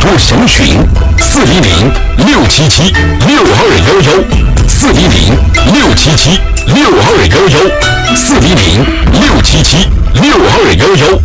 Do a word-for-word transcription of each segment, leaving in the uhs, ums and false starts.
多详询四零零六七七六二幺幺，四零零六七七六二幺幺，四零零六七七六二幺幺。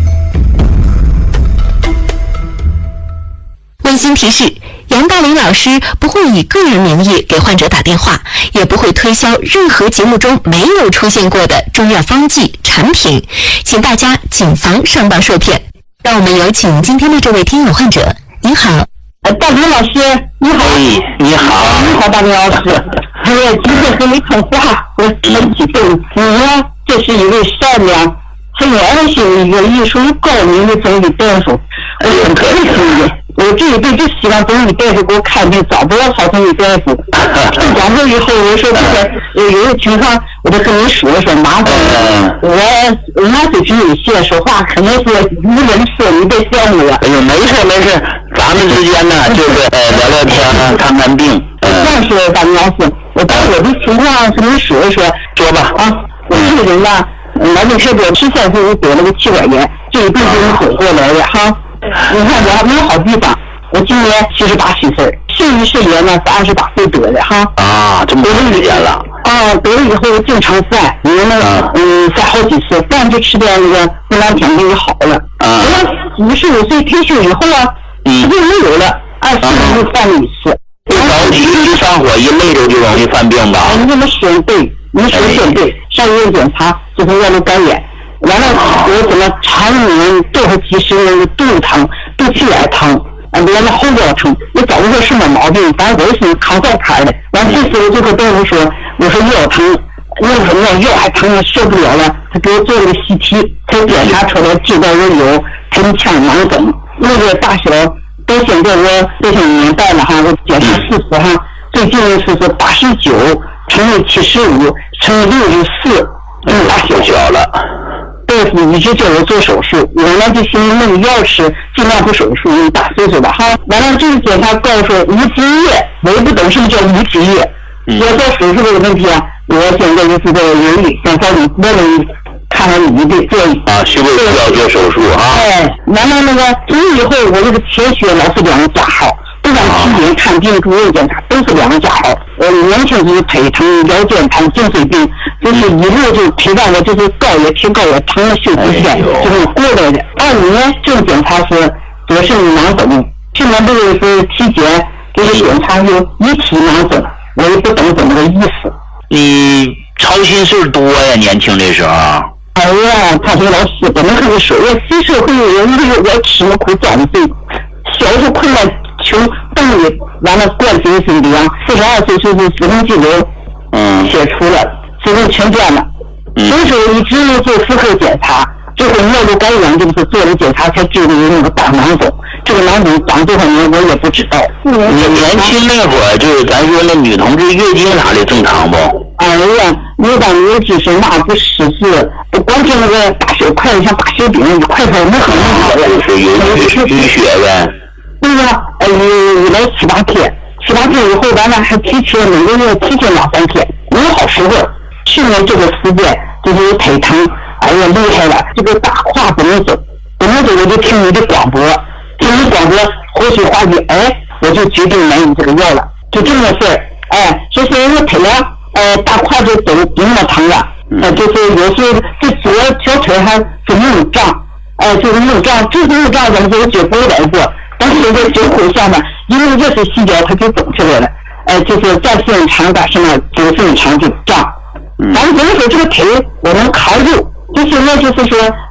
温馨提示：杨大林老师不会以个人名义给患者打电话，也不会推销任何节目中没有出现过的中药方剂产品，请大家谨防上当受骗。让我们有请今天的这位听友患者。您好， 呃，大林老师，你好。 哎，你好， 你好，大林老师。哎呀，今天和你通话，我很激动。你呀，这是一位善良、很有爱心的一个艺术高明的中医大夫，我很佩服你。我这一辈子希望中医大夫给我看病，找不到好中医大夫。听讲过以后，我说这个有有个情况，我就跟你说说。麻烦我我马水平有限，说话可能是无人说，你别笑我。 哎呦，没事没事，咱们之间呢就是呃聊聊天，看看病。 这样说，大林老师，我把我的情况跟你说一说。 说吧。 啊，我这个人吧，脑内血管十三岁我得了个气管炎，这一辈子我走过来的哈。你看我还没有好地方，我今年七十八虚岁，肾盂肾炎呢是二十八岁得的哈。 啊，这么多时间了。 啊，得了以后我经常饭，因为那个嗯饭好几次，饭就吃点那个胡兰天就好了。 啊。 我五十五岁退休以后啊， 嗯， 就没有了，二十年就犯了一次。 着急一上火一累着就容易犯病吧？ 你们说对，你说的对，上医院检查就是咽路感染。完了，我怎么常年多少几十年的肚子疼、肚脐眼疼，啊，连着后腰疼，我找不出什么毛病，反正我是扛照牌的。完了，这次我就和大夫说，我说腰疼，腰疼了，腰还疼了，受不了了。他给我做了个 C T， 才检查出来知道我有盆腔囊肿，那个大小到现在我这些年代了哈，我检查四十哈，最近是是八十九乘以七十五乘以六十四，嗯，大小小了。大夫一直叫我做手术，我呢就寻思那个药吃，尽量不手术，用大岁数吧哈。完了这个检查告诉我无积液，我也不懂什么叫无积液。要做手术这个问题啊，我现在就是在犹豫，想找你问问看看你的建议。 啊，需不需要做手术啊？ 哎，完了那个从以后我这个铁血老是两个加号。不管体检、看病、住院检查都是两个加号。呃，年轻就是腿疼、腰间盘、颈椎病，就是一路就陪伴我，就是高也提高也疼了休息线，就是过来的。二五年这个检查是多肾囊肿，去年这个是体检给我检查有一体囊肿，我也不懂怎么个意思。 你操心事多呀，年轻的时候。 哎呀，他说老师怎么和你说？我新社会人，我我吃了苦长罪，小时候困难。穷动力，完了冠心心凉，四十二岁就是子宫肌瘤，嗯，切除了，子宫全断了。所以说一直没做妇科检查，最后尿路感染就是做了检查才知道有那个大囊肿。这个囊肿长多少年我也不知道。 你年轻那会儿就是咱说那女同志月经啥的正常不？ 哎呀，有当有知识那不识字，不光是那个大血块像大血饼一块块没很明显，就是有淤血呗。 对呀，呃，一来七八天，七八天以后，完了还提前每个月提前两三天，没有好时候。去年这个时间就是腿疼，哎呀厉害了，这个大胯不能走，不能走我就听你的广播，听你广播活血化瘀，哎，我就决定买你这个药了，就这么个事儿。哎，所以说我腿呢，呃，大胯就走不那么疼了，呃，就是有时候这左小腿还是硬胀，哎、呃，就是硬胀，这个硬胀怎么说我脚不来过。但是在脚骨下呢，因为这是细脚，它就肿起来了。呃，就是再时间长，但是呢，走时间长就胀。反正怎么说，这个腿我能扛住。就现在就是说，